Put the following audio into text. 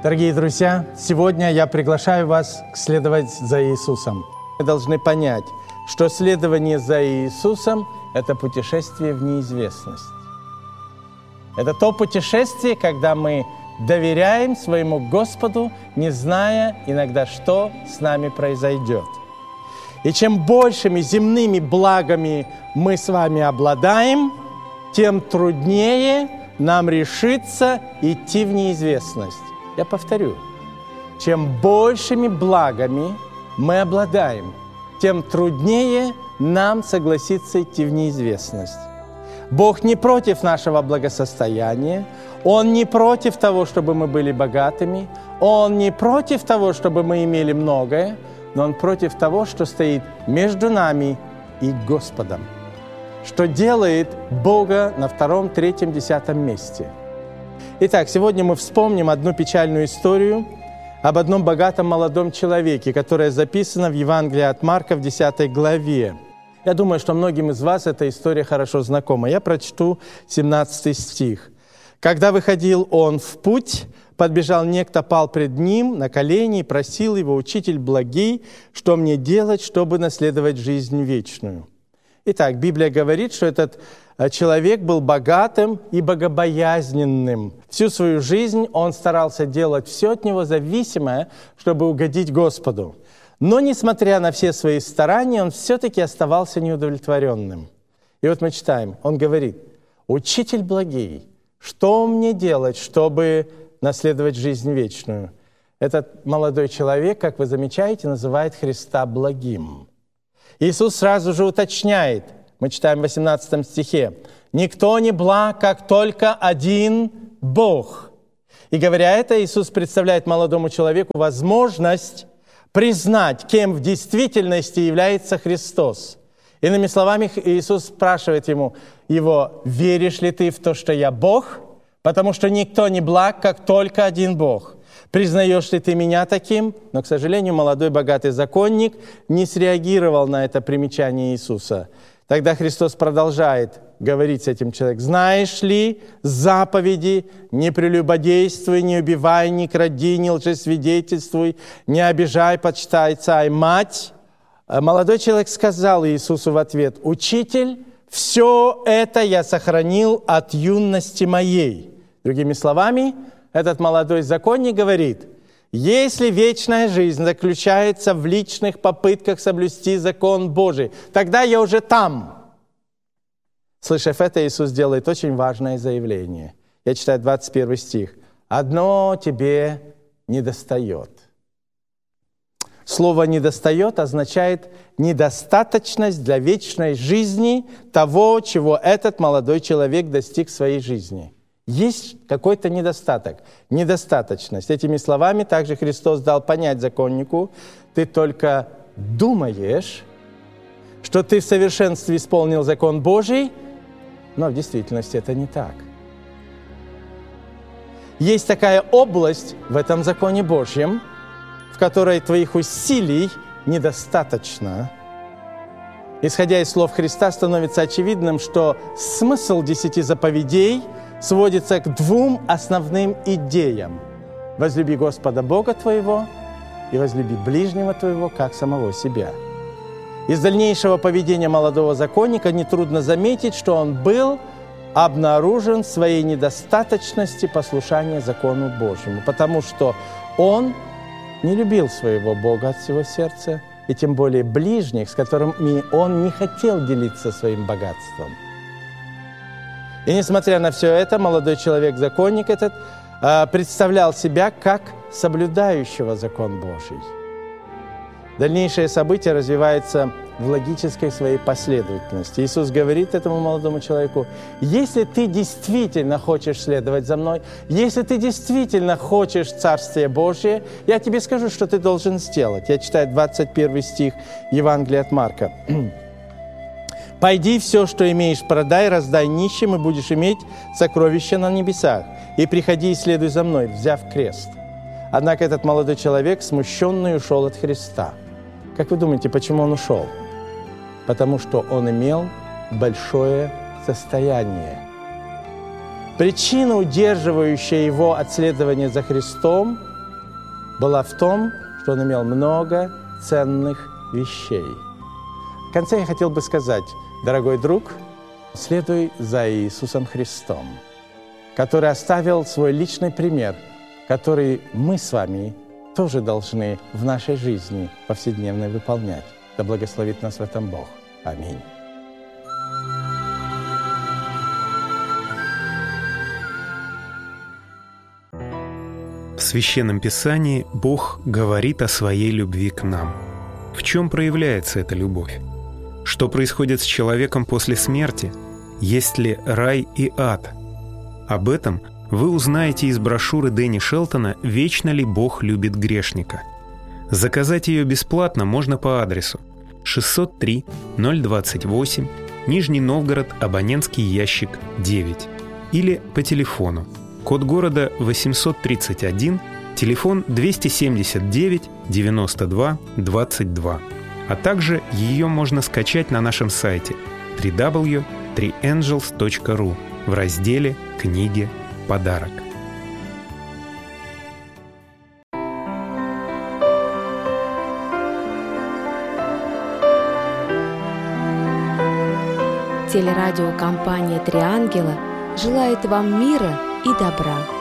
Дорогие друзья, сегодня я приглашаю вас следовать за Иисусом. Мы должны понять, что следование за Иисусом – это путешествие в неизвестность. Это то путешествие, когда мы доверяем своему Господу, не зная иногда, что с нами произойдет. И чем большими земными благами мы с вами обладаем, тем труднее нам решиться идти в неизвестность. Я повторю, чем большими благами мы обладаем, тем труднее нам согласиться идти в неизвестность. Бог не против нашего благосостояния, Он не против того, чтобы мы были богатыми, Он не против того, чтобы мы имели многое, но Он против того, что стоит между нами и Господом, что делает Бога на 2, 3, 10 месте. Итак, сегодня мы вспомним одну печальную историю об одном богатом молодом человеке, которая записана в Евангелии от Марка в 10 главе. Я думаю, что многим из вас эта история хорошо знакома. Я прочту 17 стих. «Когда выходил он в путь, подбежал некто, пал пред ним на колени и просил его: «Учитель благий, что мне делать, чтобы наследовать жизнь вечную?» Итак, Библия говорит, что этот человек был богатым и богобоязненным. Всю свою жизнь он старался делать все от него зависимое, чтобы угодить Господу. Но, несмотря на все свои старания, он все-таки оставался неудовлетворенным. И вот мы читаем, он говорит: «Учитель благий, что мне делать, чтобы наследовать жизнь вечную?» Этот молодой человек, как вы замечаете, называет Христа благим. Иисус сразу же уточняет, мы читаем в 18 стихе, «Никто не благ, как только один Бог». И говоря это, Иисус представляет молодому человеку возможность признать, кем в действительности является Христос. Иными словами, Иисус спрашивает его: «Веришь ли ты в то, что я Бог? Потому что никто не благ, как только один Бог. Признаешь ли ты меня таким?» Но, к сожалению, молодой богатый законник не среагировал на это примечание Иисуса. Тогда Христос продолжает говорить с этим человеком: «Знаешь ли заповеди? Не прелюбодействуй, не убивай, не кради, не лжесвидетельствуй, не обижай, почитай отца и мать». Молодой человек сказал Иисусу в ответ: «Учитель, все это я сохранил от юности моей». Другими словами, этот молодой законник говорит: если вечная жизнь заключается в личных попытках соблюсти закон Божий, тогда я уже там. Слышав это, Иисус делает очень важное заявление. Я читаю 21 стих. «Одно тебе недостает». Слово «недостает» означает недостаточность для вечной жизни того, чего этот молодой человек достиг в своей жизни. Есть какой-то недостаток, недостаточность. Этими словами также Христос дал понять законнику: ты только думаешь, что ты в совершенстве исполнил закон Божий, но в действительности это не так. Есть такая область в этом законе Божьем, в которой твоих усилий недостаточно. Исходя из слов Христа, становится очевидным, что смысл 10 заповедей сводится к 2 основным идеям. «Возлюби Господа Бога твоего и возлюби ближнего твоего, как самого себя». Из дальнейшего поведения молодого законника нетрудно заметить, что он был обнаружен в своей недостаточности послушания закону Божьему, потому что он не любил своего Бога от всего сердца, и тем более ближних, с которыми он не хотел делиться своим богатством. И несмотря на все это, молодой человек-законник этот представлял себя как соблюдающего закон Божий. Дальнейшее событие развивается в логической своей последовательности. Иисус говорит этому молодому человеку: если ты действительно хочешь следовать за мной, если ты действительно хочешь Царствие Божие, я тебе скажу, что ты должен сделать. Я читаю 21 стих Евангелия от Марка. «Пойди, все, что имеешь, продай, раздай нищим, и будешь иметь сокровища на небесах. И приходи и следуй за мной, взяв крест». Однако этот молодой человек, смущенный, ушел от Христа. Как вы думаете, почему он ушел? Потому что он имел большое состояние. Причина, удерживающая его от следования за Христом, была в том, что он имел много ценных вещей. В конце я хотел бы сказать, дорогой друг, следуй за Иисусом Христом, который оставил свой личный пример, который мы с вами тоже должны в нашей жизни повседневно выполнять. Да благословит нас в этом Бог. Аминь. В Священном Писании Бог говорит о своей любви к нам. В чем проявляется эта любовь? Что происходит с человеком после смерти? Есть ли рай и ад? Об этом вы узнаете из брошюры Дэнни Шелтона «Вечно ли Бог любит грешника?». Заказать ее бесплатно можно по адресу 603 028, Нижний Новгород, абонентский ящик 9, или по телефону, код города 831, телефон 279 92 22. А также ее можно скачать на нашем сайте www.3angels.ru в разделе «Книги. Подарок». Телерадиокомпания «Три ангела» желает вам мира и добра.